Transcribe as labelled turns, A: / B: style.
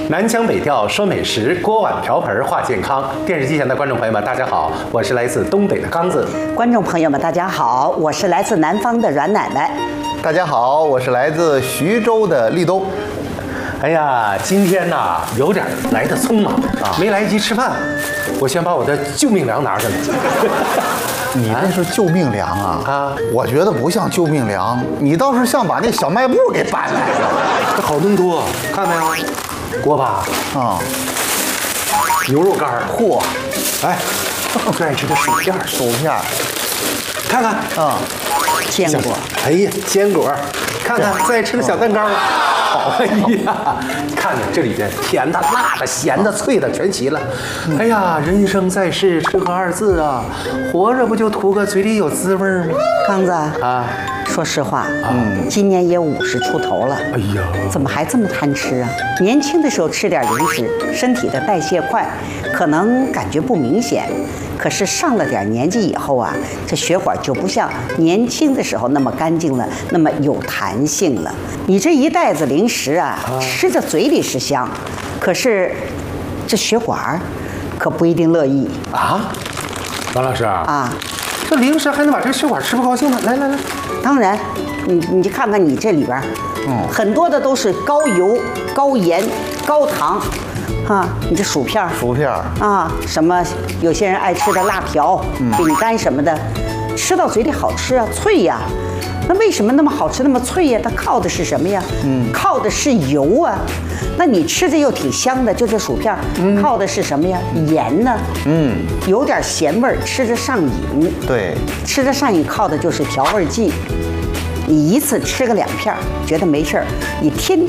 A: 南腔北调说美食，锅碗瓢盆话健康。电视机前的观众朋友们，大家好，我是来自东北的刚子。
B: 观众朋友们，大家好，我是来自南方的阮奶奶。
C: 大家好，我是来自徐州的立冬。
A: 哎呀，今天呐有点来得匆忙啊，没来得及吃饭，我先把我的救命粮拿上来。
C: 你这是救命粮啊！我觉得不像救命粮，你倒是像把那小卖部给搬来了。
A: 这好弄多，看没有？锅巴
C: 啊，
A: 牛肉干，
C: 嚯！
A: 哎，最爱吃的薯片，看看
C: 啊，
B: 坚果。
A: 哎呀，坚果，看看最爱吃的小蛋糕。哎呀，看看这里边甜的、辣的、咸的、脆的全齐了。哎呀，人生在世，吃喝二字啊，活着不就图个嘴里有滋味吗？
B: 刚子
A: 啊，
B: 说实话，今年也50出头了，
A: 哎呀，
B: 怎么还这么贪吃啊？年轻的时候吃点零食，身体的代谢快，可能感觉不明显。可是上了点年纪以后啊，这血管就不像年轻的时候那么干净了，那么有弹性了。你这一袋子零食啊，吃在嘴里是香，可是这血管可不一定乐意
A: 啊。王老师
B: 啊，
A: 这零食还能把这血管吃不高兴吗？来，
B: 当然，你就看看你这里边，很多的都是高油、高盐、高糖。你这薯片啊，什么有些人爱吃的辣条、饼干什么的，吃到嘴里好吃啊，脆呀。那为什么那么好吃，那么脆呀？它靠的是什么呀？靠的是油啊。那你吃着又挺香的，就这薯片，靠的是什么呀？盐呢？有点咸味儿，吃着上瘾。
C: 对，
B: 吃着上瘾靠的就是调味剂。你一次吃个2片，觉得没事儿，你天